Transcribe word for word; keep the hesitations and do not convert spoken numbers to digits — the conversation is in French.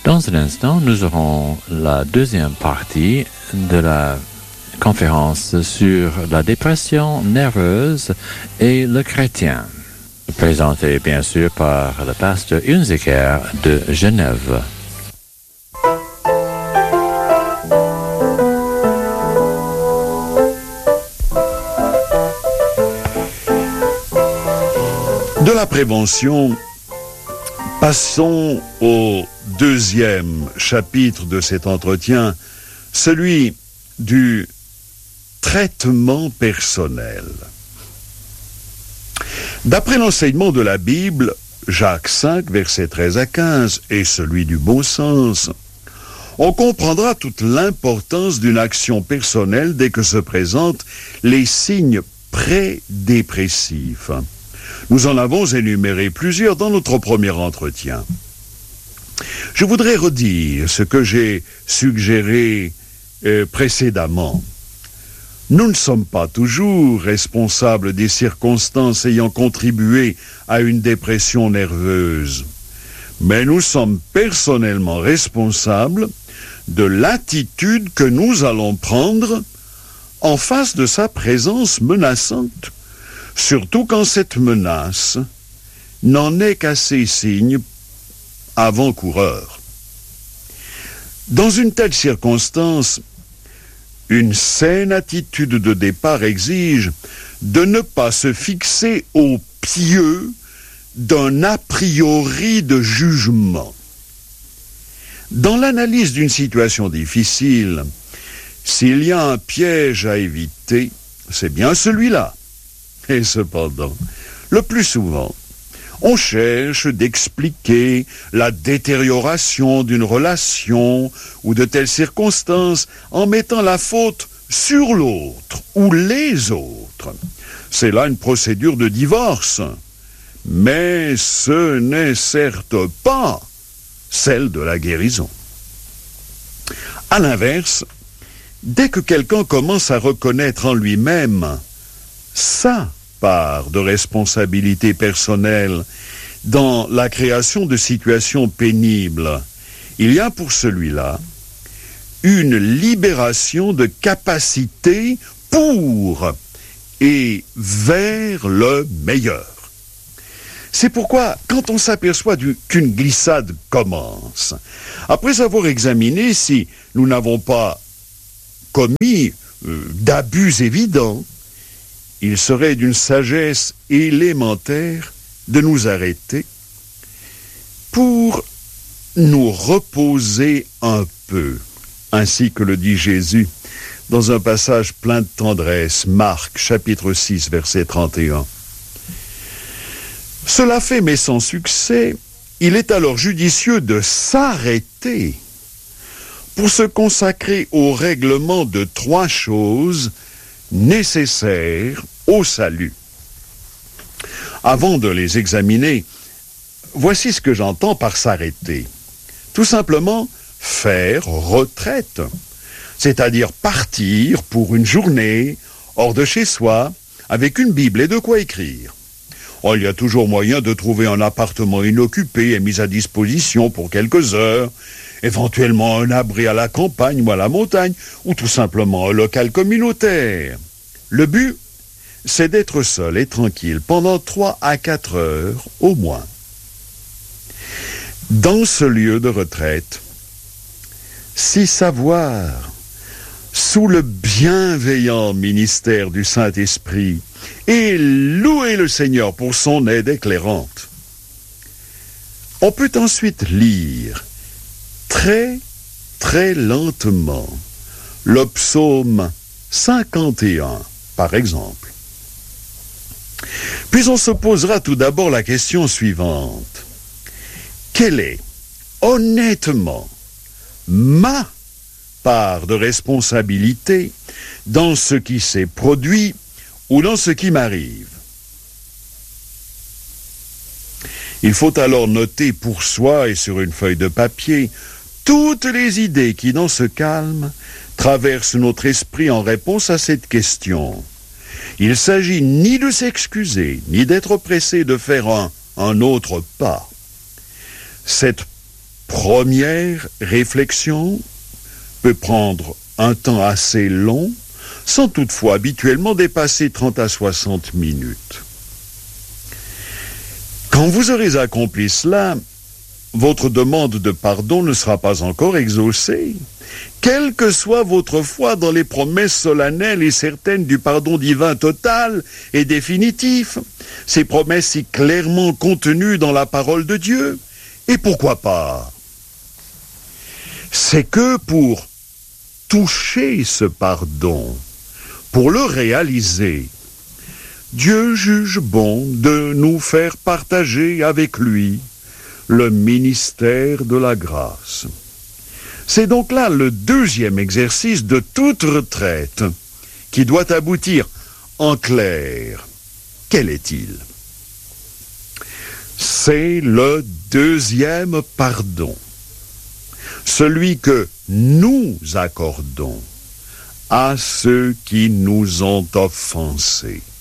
Dans un instant, nous aurons la deuxième partie de la conférence sur la dépression nerveuse et le chrétien, présentée bien sûr par le pasteur Unziker de Genève. De la prévention, passons au deuxième chapitre de cet entretien, celui du traitement personnel. D'après l'enseignement de la Bible, Jacques cinq, versets treize à quinze, et celui du bon sens, on comprendra toute l'importance d'une action personnelle dès que se présentent les signes pré-dépressifs. Nous en avons énuméré plusieurs dans notre premier entretien. Je voudrais redire ce que j'ai suggéré euh, précédemment. Nous ne sommes pas toujours responsables des circonstances ayant contribué à une dépression nerveuse, mais nous sommes personnellement responsables de l'attitude que nous allons prendre en face de sa présence menaçante, surtout quand cette menace n'en est qu'à ses signes avant-coureurs. Dans une telle circonstance, une saine attitude de départ exige de ne pas se fixer au pieux d'un a priori de jugement. Dans l'analyse d'une situation difficile, s'il y a un piège à éviter, c'est bien celui-là. Et cependant, le plus souvent, on cherche d'expliquer la détérioration d'une relation ou de telles circonstances en mettant la faute sur l'autre ou les autres. C'est là une procédure de divorce, mais ce n'est certes pas celle de la guérison. À l'inverse, dès que quelqu'un commence à reconnaître en lui-même sa part de responsabilité personnelle dans la création de situations pénibles, il y a pour celui-là une libération de capacité pour et vers le meilleur. C'est pourquoi, quand on s'aperçoit du, qu'une glissade commence, après avoir examiné si nous n'avons pas commis euh, d'abus évidents, il serait d'une sagesse élémentaire de nous arrêter pour nous reposer un peu, ainsi que le dit Jésus dans un passage plein de tendresse, Marc, chapitre six, verset trente et un. Cela fait, mais sans succès, il est alors judicieux de s'arrêter pour se consacrer au règlement de trois choses nécessaires au salut. Avant de les examiner, voici ce que j'entends par s'arrêter. Tout simplement, faire retraite, c'est-à-dire partir pour une journée hors de chez soi, avec une Bible et de quoi écrire. Oh, il y a toujours moyen de trouver un appartement inoccupé et mis à disposition pour quelques heures, éventuellement un abri à la campagne ou à la montagne, ou tout simplement un local communautaire. Le but, c'est d'être seul et tranquille pendant trois à quatre heures au moins. Dans ce lieu de retraite, si savoir, sous le bienveillant ministère du Saint-Esprit, et louer le Seigneur pour son aide éclairante. On peut ensuite lire très, très lentement le psaume cinquante et un, par exemple. Puis on se posera tout d'abord la question suivante. Quelle est, honnêtement, ma part de responsabilité dans ce qui s'est produit ou dans ce qui m'arrive? Il faut alors noter pour soi et sur une feuille de papier toutes les idées qui, dans ce calme, traversent notre esprit en réponse à cette question. Il s'agit ni de s'excuser, ni d'être pressé de faire un, un autre pas. Cette première réflexion peut prendre un temps assez long, sans toutefois habituellement dépasser trente à soixante minutes. Quand vous aurez accompli cela, votre demande de pardon ne sera pas encore exaucée. Quelle que soit votre foi dans les promesses solennelles et certaines du pardon divin total et définitif, ces promesses si clairement contenues dans la parole de Dieu, et pourquoi pas? C'est que pour toucher ce pardon, pour le réaliser, Dieu juge bon de nous faire partager avec lui le ministère de la grâce. C'est donc là le deuxième exercice de toute retraite qui doit aboutir en clair. Quel est-il? C'est le deuxième pardon, celui que nous accordons à ceux qui nous ont offensés.